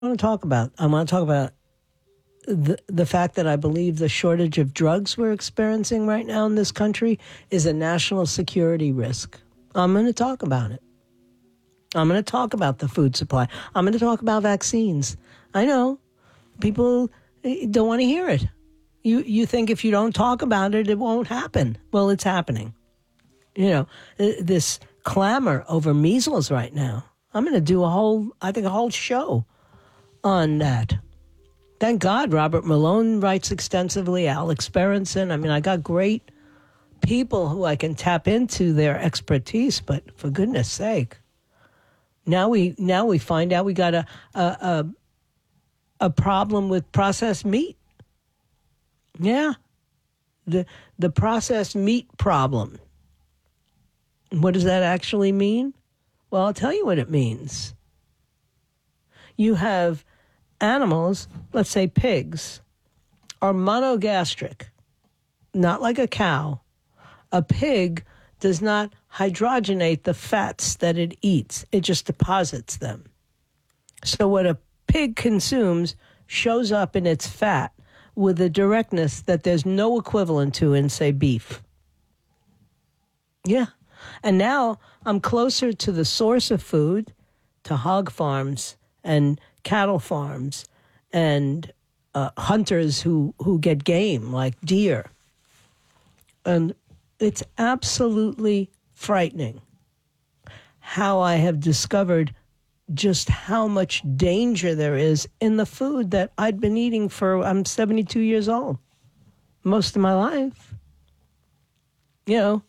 want to talk about? I want to talk about the fact that I believe the shortage of drugs we're experiencing right now in this country is a national security risk. I'm going to talk about it. I'm going to talk about the food supply. I'm going to talk about vaccines. I know people don't want to hear it. You think if you don't talk about it, it won't happen. Well, it's happening. You know, this clamor over measles right now. I'm going to do a whole show on that. Thank God Robert Malone writes extensively, Alex Berenson. I mean, I got great people who I can tap into their expertise, but for goodness sake. Now we find out we got a problem with processed meat. Yeah. The processed meat problem. What does that actually mean? Well, I'll tell you what it means. You have animals, let's say pigs, are monogastric, not like a cow. A pig does not hydrogenate the fats that it eats. It just deposits them. So what a pig consumes shows up in its fat with a directness that there's no equivalent to in, say, beef. Yeah. And now I'm closer to the source of food, to hog farms and cattle farms and hunters who get game like deer. And it's absolutely frightening how I have discovered just how much danger there is in the food that I'd been eating I'm 72 years old, most of my life. You know,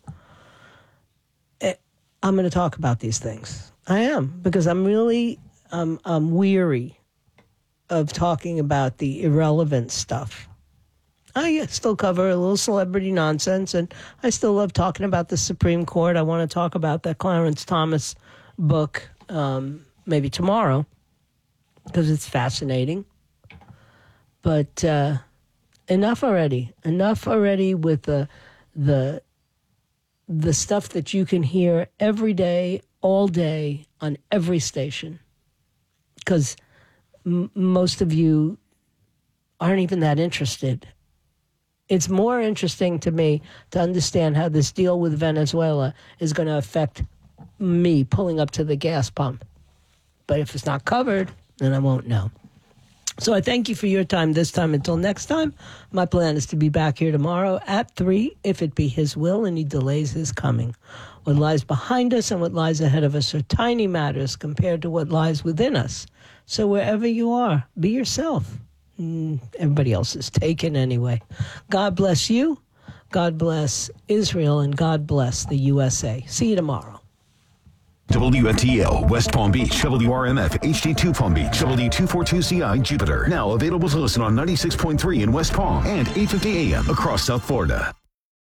I'm going to talk about these things. I am, because I'm really I'm weary of talking about the irrelevant stuff. I still cover a little celebrity nonsense, and I still love talking about the Supreme Court. I want to talk about that Clarence Thomas book maybe tomorrow, because it's fascinating. But enough already. Enough already with the stuff that you can hear every day, all day, on every station. Because most of you aren't even that interested. It's more interesting to me to understand how this deal with Venezuela is going to affect me pulling up to the gas pump. But if it's not covered, then I won't know. So I thank you for your time this time. Until next time, my plan is to be back here tomorrow at 3, if it be his will and he delays his coming. What lies behind us and what lies ahead of us are tiny matters compared to what lies within us. So wherever you are, be yourself. Everybody else is taken anyway. God bless you. God bless Israel, and God bless the USA. See you tomorrow. WNTL, West Palm Beach, WRMF, HD2 Palm Beach, WD242CI, Jupiter. Now available to listen on 96.3 in West Palm and 850 AM across South Florida.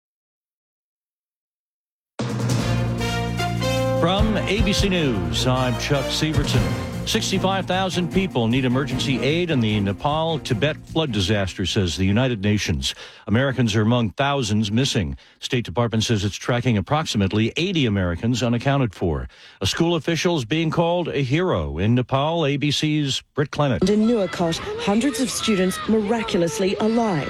From ABC News, I'm Chuck Severson. 65,000 people need emergency aid in the Nepal-Tibet flood disaster, says the United Nations. Americans are among thousands missing. State Department says it's tracking approximately 80 Americans unaccounted for. A school official is being called a hero in Nepal. ABC's Britt Clement. In Nuwakot, hundreds of students miraculously alive.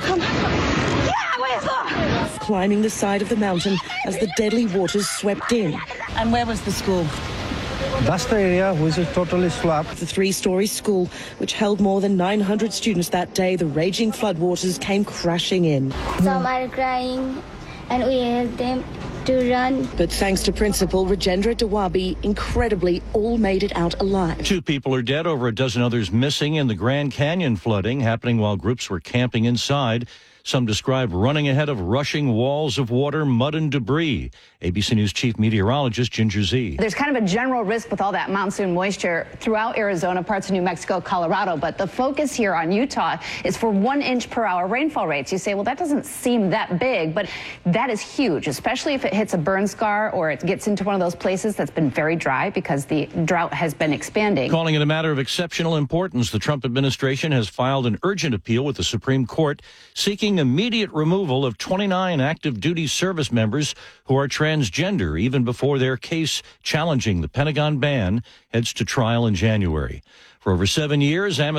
Climbing the side of the mountain as the deadly waters swept in. And where was the school? That's the area which is totally swamped. The 3-story school, which held more than 900 students that day, the raging floodwaters came crashing in. Some are crying, and we help them to run. But thanks to Principal Rajendra Dawabi, incredibly, all made it out alive. 2 people are dead, over a dozen others missing in the Grand Canyon flooding, happening while groups were camping inside. Some describe running ahead of rushing walls of water, mud, and debris. ABC News Chief Meteorologist Ginger Zee. There's kind of a general risk with all that monsoon moisture throughout Arizona, parts of New Mexico, Colorado. But the focus here on Utah is for 1 inch per hour rainfall rates. You say, well, that doesn't seem that big, but that is huge, especially if it hits a burn scar or it gets into one of those places that's been very dry because the drought has been expanding. Calling it a matter of exceptional importance, the Trump administration has filed an urgent appeal with the Supreme Court seeking immediate removal of 29 active duty service members who are transgender, even before their case challenging the Pentagon ban heads to trial in January. For over 7 years, Amazon